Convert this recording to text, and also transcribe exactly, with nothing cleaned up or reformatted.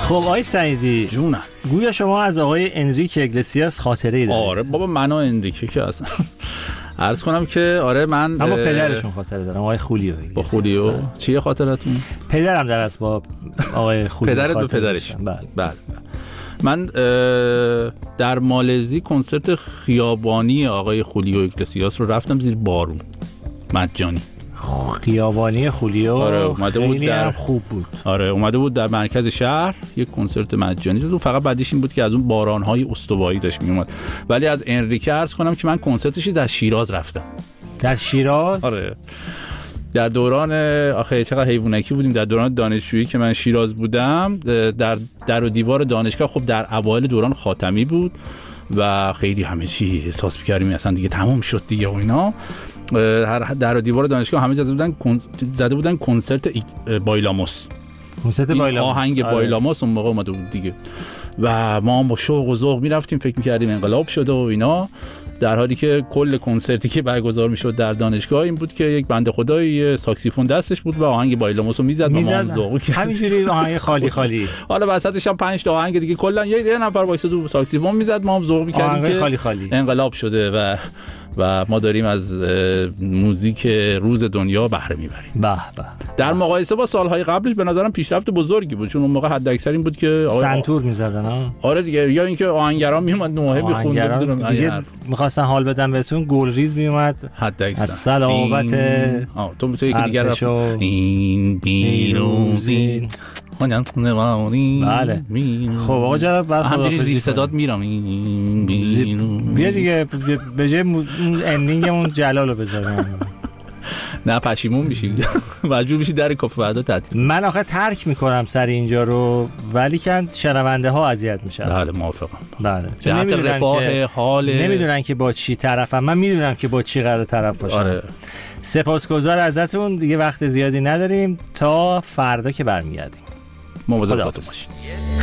خب آقای سعیدی جونم، گویا شما از آقای انریک اگلسیاس خاطره‌ای دارید؟ آره بابا، من و انریکه که اصلا عرض کنم که آره من اما پدرشون خاطره دارم، آقای خولیو. با خولیو چیه خاطرتون؟ پدرم در است با آقای خولیو. پدرت به پدرش؟ بله بله. من در مالزی کنسرت خیابانی آقای خولیو اگلسیاس رو رفتم زیر بارون مجانی. خیابانی خولیو آره اومده بود، در خوب بود. آره اومده بود در مرکز شهر یک کنسرت مجانی زد. فقط بعدش این بود که از اون باران‌های استوایی داشت میومد. ولی از انریکه عرض کنم که من کنسرتش در شیراز رفتم. در شیراز؟ آره در دوران آخه چقدر حیوانکی بودیم، در دوران دانشجویی که من شیراز بودم، در در و دیوار دانشگاه، خب در اوایل دوران خاتمی بود و خیلی همه چی احساس می‌کردیم اصلا دیگه تمام شد دیگه و اینا. هر در و دیوار دانشگاه همه زده بودن زده بودن کنسرت بایلاموس. کنسرت بایلاموس، آهنگ آره. بایلاموس اون موقع اومده بود دیگه و ما هم با شوق و ذوق میرفتیم، فکر می‌کردیم انقلاب شده و اینا، در حالی که کل کنسرتی که برگزار میشد در دانشگاه این بود که یک بنده خدایی ساکسیفون دستش بود و آهنگ بایلاموس رو میزد و ما هم ذوق کردیم همینجوری آهنگ خالی خالی. حالا وسطش هم پنج تا آهنگ دیگه کلا یه نفر وایساد و ساکسیفون میزد، ما هم ذوق می‌کردیم که خالی خالی انقلاب شده و و ما داریم از موزیک روز دنیا بهره میبریم. به به. در مقایسه با سالهای قبلش به نظرم پیشرفت بزرگی بود، چون اون موقع حد اکثر این بود که سنتور میزدن ها. آره دیگه، یا اینکه آهنگران میومد نوحه میخوند دیگه، میخواستن حال بدن بهتون، گلریز میومد حد اکثر از صلابت آ تو میتونی یکی دیگه رفت این بیروزی خونم نوانی. بله خب آقا جناب بعد خداحافظی زیر صدات میرم بیا دیگه به جای اندینگمون جلالو بذارم. نه پشیمون میشی، مجبور میشی در کافه بعدا تعطیل. من آخه ترک میکنم سر اینجا رو، ولی که شنونده ها اذیت میشن. بله موافقم. بله جهت رفاه حال نمیدونن که با چی طرفم، من میدونم که با چی قرار طرف باشم. آره. سپاسگزار ازتون، دیگه وقت زیادی نداریم تا فردا که برمیگردیم. مواظب خودتون باشید.